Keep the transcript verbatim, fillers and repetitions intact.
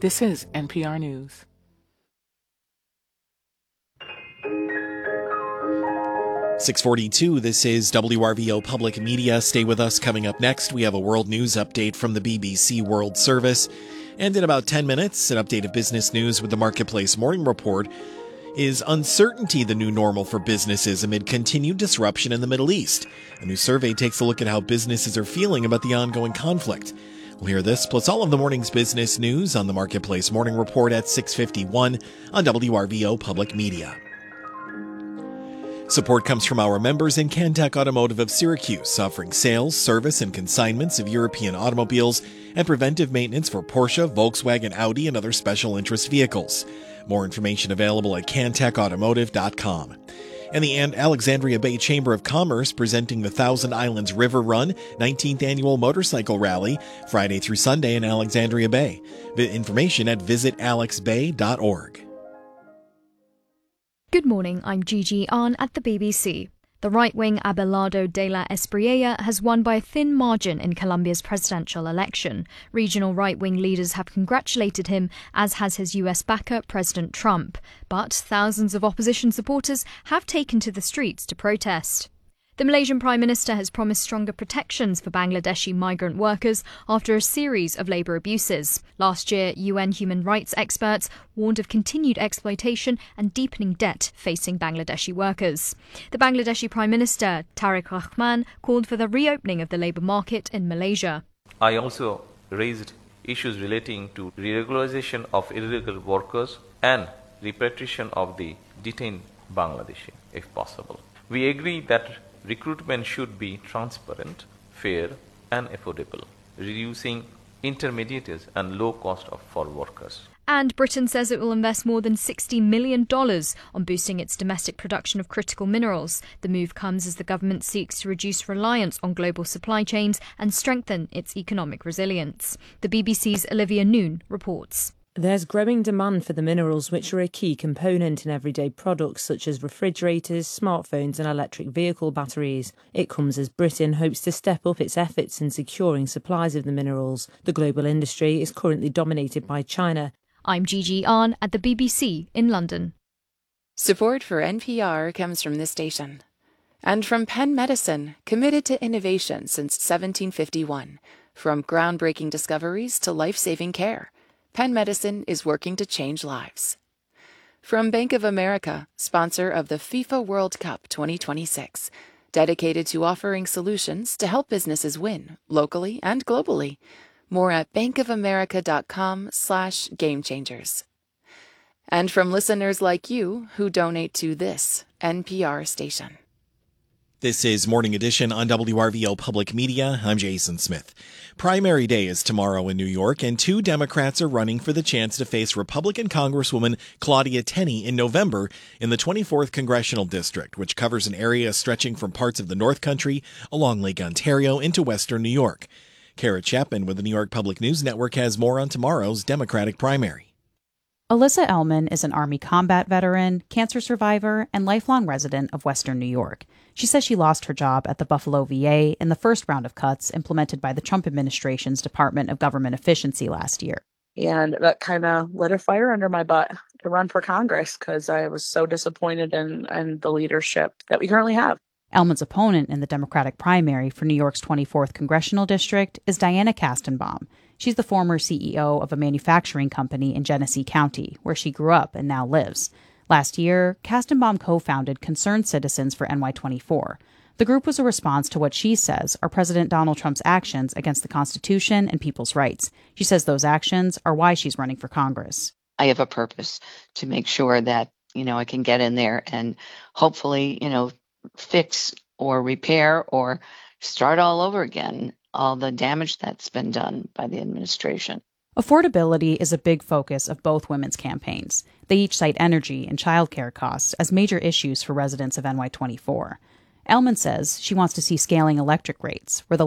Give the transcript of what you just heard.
This is N P R News. six forty-two, this is W R V O Public Media. Stay with us. Coming up next, we have a world news update from the B B C World Service. And in about ten minutes, an update of business news with the Marketplace Morning Report. Is uncertainty the new normal for businesses amid continued disruption in the Middle East? A new survey takes a look at how businesses are feeling about the ongoing conflict. We'll hear this, plus all of the morning's business news on the Marketplace Morning Report at six fifty-one on W R V O Public Media. Support comes from our members in Cantech Automotive of Syracuse, offering sales, service, and consignments of European automobiles and preventive maintenance for Porsche, Volkswagen, Audi, and other special interest vehicles. More information available at cantech automotive dot com. And the Alexandria Bay Chamber of Commerce presenting the Thousand Islands River Run nineteenth Annual Motorcycle Rally, Friday through Sunday in Alexandria Bay. Information at visit alex bay dot org. Good morning, I'm Gigi Ahn at the B B C. The right-wing Abelardo de la Espriella has won by a thin margin in Colombia's presidential election. Regional right-wing leaders have congratulated him, as has his U S backer, President Trump. But thousands of opposition supporters have taken to the streets to protest. The Malaysian Prime Minister has promised stronger protections for Bangladeshi migrant workers after a series of labour abuses. Last year, U N human rights experts warned of continued exploitation and deepening debt facing Bangladeshi workers. The Bangladeshi Prime Minister, Tariq Rahman, called for the reopening of the labour market in Malaysia. I also raised issues relating to regularization of illegal workers and repatriation of the detained Bangladeshi, if possible. We agree that recruitment should be transparent, fair, and affordable, reducing intermediaries and low cost of, for workers. And Britain says it will invest more than sixty million dollars on boosting its domestic production of critical minerals. The move comes as the government seeks to reduce reliance on global supply chains and strengthen its economic resilience. The B B C's Olivia Noon reports. There's growing demand for the minerals which are a key component in everyday products such as refrigerators, smartphones and electric vehicle batteries. It comes as Britain hopes to step up its efforts in securing supplies of the minerals. The global industry is currently dominated by China. I'm Gigi Ahn at the B B C in London. Support for N P R comes from this station. And from Penn Medicine, committed to innovation since seventeen fifty-one. From groundbreaking discoveries to life-saving care, Penn Medicine is working to change lives. From Bank of America, sponsor of the FIFA World Cup twenty twenty-six, dedicated to offering solutions to help businesses win, locally and globally. More at bankofamerica.com slash game changers. And from listeners like you who donate to this N P R station. This is Morning Edition on W R V O Public Media. I'm Jason Smith. Primary day is tomorrow in New York, and two Democrats are running for the chance to face Republican Congresswoman Claudia Tenney in November in the twenty-fourth Congressional District, which covers an area stretching from parts of the North Country along Lake Ontario into western New York. Kara Chapman with the New York Public News Network has more on tomorrow's Democratic primary. Alyssa Ellman is an Army combat veteran, cancer survivor, and lifelong resident of Western New York. She says she lost her job at the Buffalo V A in the first round of cuts implemented by the Trump administration's Department of Government Efficiency last year. And that kind of lit a fire under my butt to run for Congress because I was so disappointed in, in the leadership that we currently have. Ellman's opponent in the Democratic primary for New York's twenty-fourth Congressional District is Diana Kastenbaum. She's the former C E O of a manufacturing company in Genesee County, where she grew up and now lives. Last year, Kastenbaum co-founded Concerned Citizens for N Y twenty-four. The group was a response to what she says are President Donald Trump's actions against the Constitution and people's rights. She says those actions are why she's running for Congress. I have a purpose to make sure that, you know, I can get in there and hopefully, you know, fix or repair or start all over again all the damage that's been done by the administration. Affordability is a big focus of both women's campaigns. They each cite energy and childcare costs as major issues for residents of N Y twenty-four. Ellman says she wants to see scaling electric rates, where the